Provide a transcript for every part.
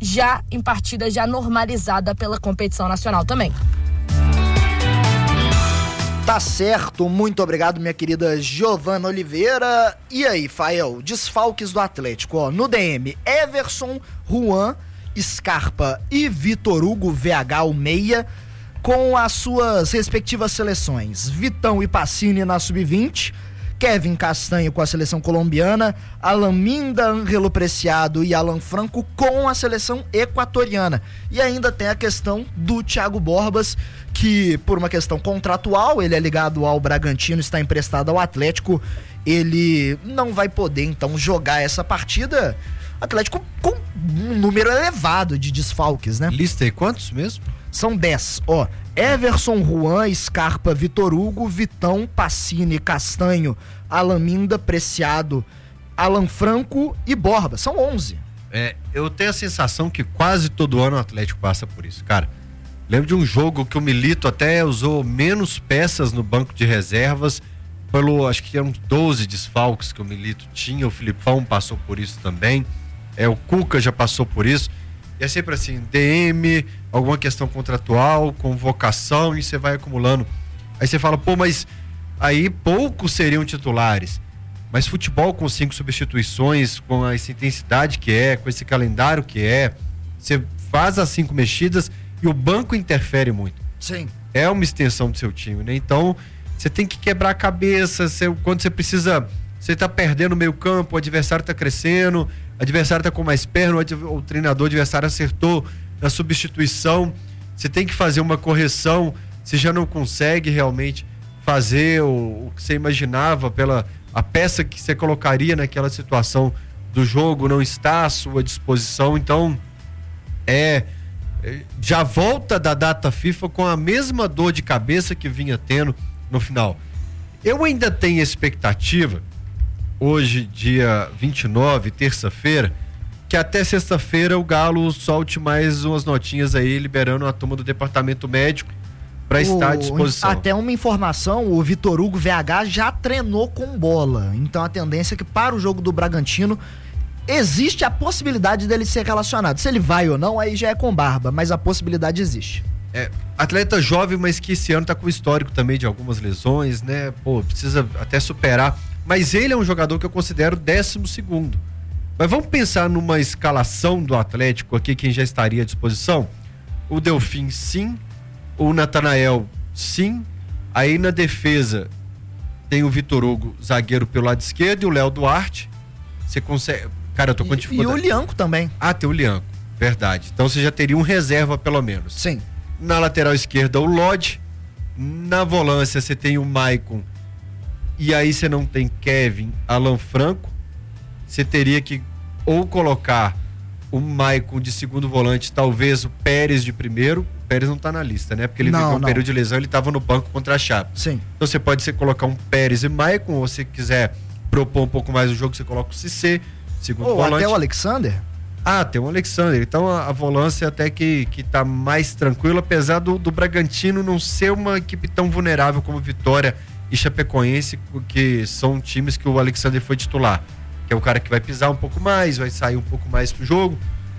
já em partida já normalizada pela competição nacional também. Tá certo, muito obrigado, minha querida Giovana Oliveira. E aí, Fael, desfalques do Atlético, ó, no DM, Everson, Juan, Scarpa e Vitor Hugo, VH, o meia, com as suas respectivas seleções. Vitão e Pacini na sub-20, Kevin Castanho com a seleção colombiana, Alan Minda, Ângelo Preciado e Alan Franco com a seleção equatoriana. E ainda tem a questão do Thiago Borbas, que por uma questão contratual, ele é ligado ao Bragantino, está emprestado ao Atlético, ele não vai poder então jogar essa partida. Atlético com um número elevado de desfalques, né? Lista aí quantos mesmo? São 10, ó. Everson, Juan, Scarpa, Vitor Hugo, Vitão, Pacini, Castanho, Alan Minda, Preciado, Alan Franco e Borba. São 11. Eu tenho a sensação que quase todo ano o Atlético passa por isso, cara. Lembro de um jogo que o Milito até usou menos peças no banco de reservas, acho que eram 12 desfalques que o Milito tinha, o Filipão passou por isso também, o Cuca já passou por isso. E é sempre assim, DM, alguma questão contratual, convocação, e você vai acumulando. Aí você fala, mas aí poucos seriam titulares. Mas futebol com 5 substituições, com essa intensidade que com esse calendário que você faz as 5 mexidas e o banco interfere muito. Sim. É uma extensão do seu time, né? Então, você tem que quebrar a cabeça, quando você precisa, você tá perdendo o meio campo, o adversário tá crescendo, o adversário tá com mais perna, o treinador adversário acertou na substituição, você tem que fazer uma correção, você já não consegue realmente fazer o que você imaginava pela a peça que você colocaria naquela situação do jogo, não está à sua disposição. Então, já volta da data FIFA com a mesma dor de cabeça que vinha tendo no final. Eu ainda tenho expectativa, hoje, dia 29, terça-feira, que até sexta-feira o Galo solte mais umas notinhas aí, liberando a turma do departamento médico para estar à disposição. Até uma informação, o Vitor Hugo VH já treinou com bola, então a tendência é que para o jogo do Bragantino existe a possibilidade dele ser relacionado. Se ele vai ou não, aí já é com Barba, mas a possibilidade existe. Atleta jovem, mas que esse ano tá com histórico também de algumas lesões, né? Precisa até superar. Mas ele é um jogador que eu considero 12º. Mas vamos pensar numa escalação do Atlético aqui, quem já estaria à disposição? O Delfim, sim. O Natanael, sim. Aí na defesa tem o Vitor Hugo, zagueiro pelo lado esquerdo, e o Léo Duarte. Você consegue... Cara, eu tô com dificuldade. E o Lianco também. Tem o Lianco, verdade. Então você já teria um reserva pelo menos. Sim. Na lateral esquerda o Lodge. Na volância você tem o Maicon. E aí você não tem Kevin, Alan Franco. Você teria que ou colocar o Maicon de segundo volante, talvez o Pérez de primeiro. O Pérez não tá na lista, né? Porque ele viveu um período de lesão, ele tava no banco contra a Chape. Sim. Então você pode colocar um Pérez e Maicon, ou se quiser propor um pouco mais o jogo, você coloca o Cissé, segundo volante. Até o Alexander? Tem o Alexander. Então a volância até que tá mais tranquila, apesar do Bragantino não ser uma equipe tão vulnerável como Vitória e Chapecoense, que são times que o Alexander foi titular, que é o cara que vai pisar um pouco mais, vai sair um pouco mais pro jogo.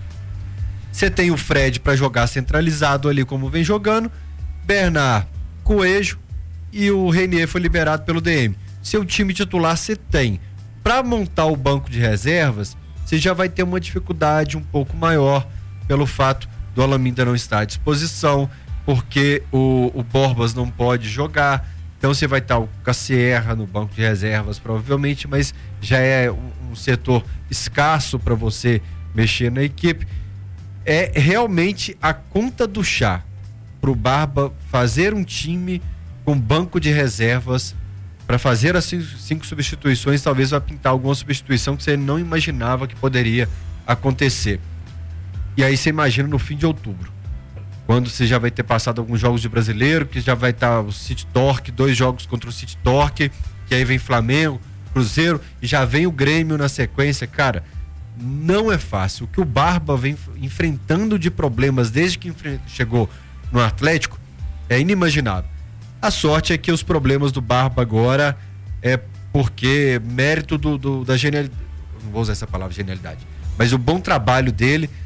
Você tem o Fred para jogar centralizado ali como vem jogando, Bernard, Coelho, e o Renier foi liberado pelo DM. Seu time titular você tem. Para montar o banco de reservas, você já vai ter uma dificuldade um pouco maior pelo fato do Alaminda não estar à disposição, porque o Borbas não pode jogar. Então você vai estar o Cassierra no banco de reservas provavelmente, mas já é um setor escasso para você mexer na equipe. É realmente a conta do chá pro Barba fazer um time com banco de reservas para fazer as 5 substituições. Talvez vai pintar alguma substituição que você não imaginava que poderia acontecer. E aí você imagina no fim de outubro, quando você já vai ter passado alguns jogos de brasileiro, que já vai estar o City Torque, 2 jogos contra o City Torque, que aí vem Flamengo, Cruzeiro, e já vem o Grêmio na sequência. Cara, não é fácil. O que o Barba vem enfrentando de problemas desde que chegou no Atlético é inimaginável. A sorte é que os problemas do Barba agora é porque mérito da genialidade, não vou usar essa palavra genialidade, mas o bom trabalho dele